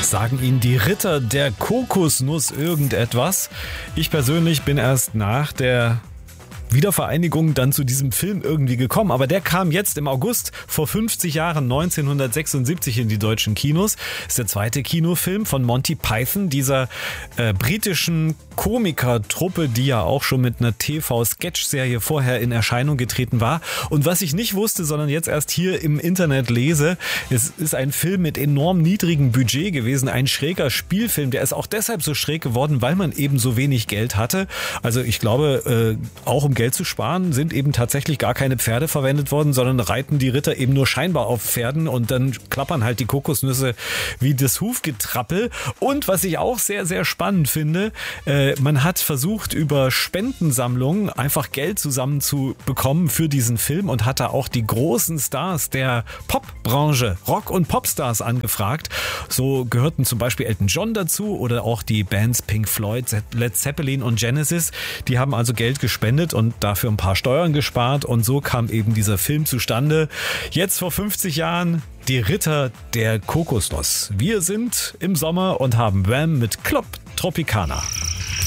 Sagen Ihnen die Ritter der Kokosnuss irgendetwas? Ich persönlich bin erst nach der Wiedervereinigung dann zu diesem Film irgendwie gekommen, aber der kam jetzt im August vor 50 Jahren 1976 in die deutschen Kinos. Das ist der zweite Kinofilm von Monty Python, dieser britischen Komikertruppe, die ja auch schon mit einer TV-Sketch-Serie vorher in Erscheinung getreten war. Und was ich nicht wusste, sondern jetzt erst hier im Internet lese, es ist ein Film mit enorm niedrigem Budget gewesen, ein schräger Spielfilm, der ist auch deshalb so schräg geworden, weil man eben so wenig Geld hatte. Also ich glaube, auch um Geld zu sparen, sind eben tatsächlich gar keine Pferde verwendet worden, sondern reiten die Ritter eben nur scheinbar auf Pferden und dann klappern halt die Kokosnüsse wie das Hufgetrappel. Und was ich auch sehr, sehr spannend finde, man hat versucht, über Spendensammlungen einfach Geld zusammenzubekommen für diesen Film und hat da auch die großen Stars der Popbranche, Rock- und Popstars angefragt. So gehörten zum Beispiel Elton John dazu oder auch die Bands Pink Floyd, Led Zeppelin und Genesis. Die haben also Geld gespendet und dafür ein paar Steuern gespart und so kam eben dieser Film zustande. Jetzt vor 50 Jahren die Ritter der Kokosnuss. Wir sind im Sommer und haben Wham mit Club Tropicana.